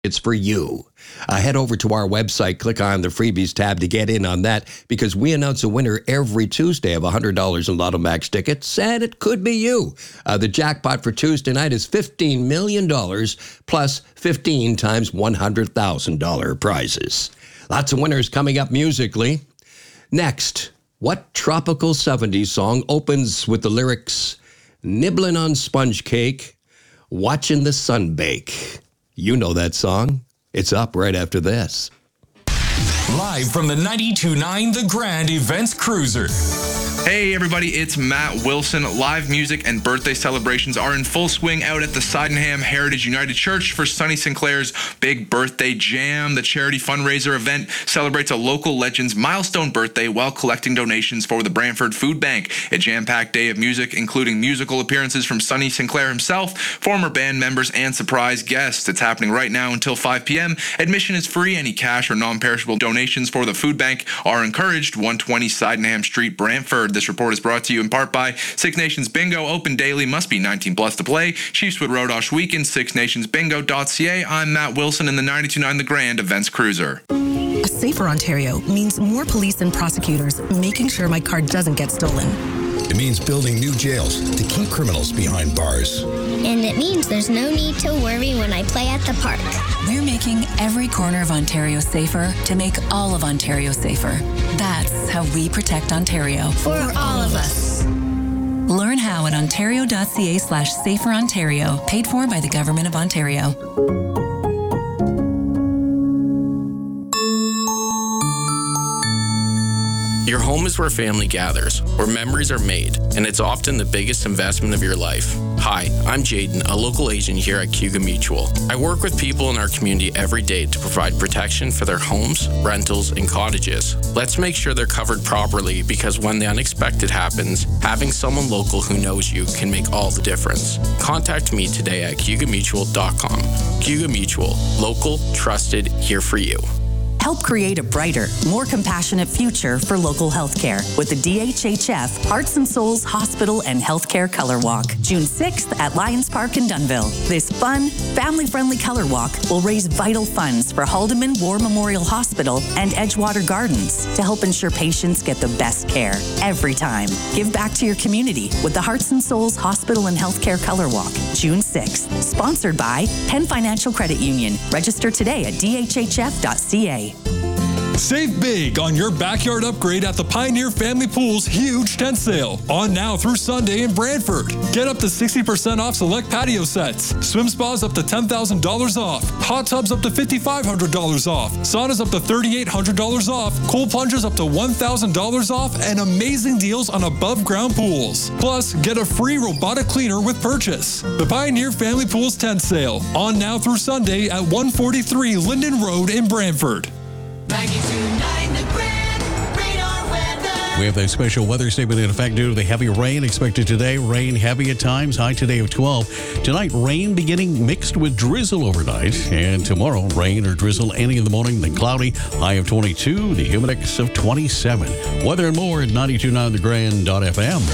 It's for you. Head over to our website, click on the freebies tab to get in on that, because we announce a winner every Tuesday of $100 in Lotto Max tickets, and it could be you. The jackpot for Tuesday night is $15 million plus 15 times $100,000 prizes. Lots of winners coming up musically. Next, what tropical 70s song opens with the lyrics, nibbling on sponge cake, watching the sun bake? You know that song. It's up right after this. Live from the 92.9 The Grand Events Cruiser. Hey everybody, it's Matt Wilson. Live music and birthday celebrations are in full swing out at the Sydenham Heritage United Church for Sonny Sinclair's Big Birthday Jam. The charity fundraiser event celebrates a local legend's milestone birthday while collecting donations for the Brantford Food Bank. A jam-packed day of music, including musical appearances from Sonny Sinclair himself, former band members, and surprise guests. It's happening right now until 5 p.m. Admission is free. Any cash or non-perishable donations for the food bank are encouraged. 120 Sydenham Street, Brantford. This report is brought to you in part by Six Nations Bingo. Open daily, must be 19 plus to play. Chiefswood Road Osh Weekend, sixnationsbingo.ca. I'm Matt Wilson in the 92.9 The Grand Events Cruiser. A safer Ontario means more police and prosecutors making sure my car doesn't get stolen. It means building new jails to keep criminals behind bars. And it means there's no need to worry when I play at the park. We're making every corner of Ontario safer to make all of Ontario safer. That's how we protect Ontario. For all of us. Learn how at ontario.ca/saferontario, paid for by the Government of Ontario. Your home is where family gathers, where memories are made, and it's often the biggest investment of your life. Hi, I'm Jaden, a local agent here at Cayuga Mutual. I work with people in our community every day to provide protection for their homes, rentals, and cottages. Let's make sure they're covered properly, because when the unexpected happens, having someone local who knows you can make all the difference. Contact me today at CayugaMutual.com. Cayuga Mutual, local, trusted, here for you. Help create a brighter, more compassionate future for local healthcare with the DHHF Hearts and Souls Hospital and Healthcare Color Walk, June 6th at Lions Park in Dunnville. This fun, family-friendly color walk will raise vital funds for Haldeman War Memorial Hospital and Edgewater Gardens to help ensure patients get the best care every time. Give back to your community with the Hearts and Souls Hospital and Healthcare Color Walk, June 6th. Sponsored by Penn Financial Credit Union. Register today at dhhf.ca. Save big on your backyard upgrade at the Pioneer Family Pool's huge tent sale. On now through Sunday in Brantford. Get up to 60% off select patio sets. Swim spas up to $10,000 off. Hot tubs up to $5,500 off. Saunas up to $3,800 off. Cold plungers up to $1,000 off. And amazing deals on above ground pools. Plus, get a free robotic cleaner with purchase. The Pioneer Family Pool's tent sale. On now through Sunday at 143 Linden Road in Brantford. 92.9 The Grand Radar Weather. We have that special weather statement in effect due to the heavy rain expected today. Rain heavy at times, high today of 12. Tonight, rain beginning mixed with drizzle overnight. And tomorrow, rain or drizzle ending in the morning, then cloudy, high of 22, the humidex of 27. Weather and more at 92.9thegrand.fm.